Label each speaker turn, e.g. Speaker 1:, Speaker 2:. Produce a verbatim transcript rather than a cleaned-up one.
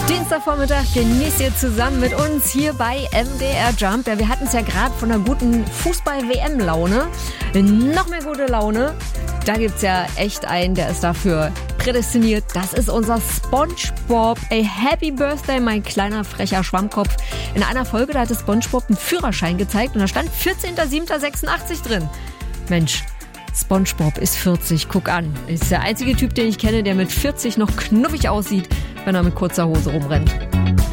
Speaker 1: Dienstagvormittag genießt ihr zusammen mit uns hier bei M D R Jump. Ja, wir hatten es ja gerade von einer guten Fußball-W M-Laune. Noch mehr gute Laune. Da gibt es ja echt einen, der ist dafür prädestiniert. Das ist unser SpongeBob. Ey, Happy Birthday, mein kleiner frecher Schwammkopf. In einer Folge, da hatte SpongeBob einen Führerschein gezeigt und da stand vierzehnter siebter sechsundachtzig drin. Mensch, SpongeBob ist vierzig, guck an. Ist der einzige Typ, den ich kenne, der mit vierzig noch knuffig aussieht, wenn er mit kurzer Hose rumrennt.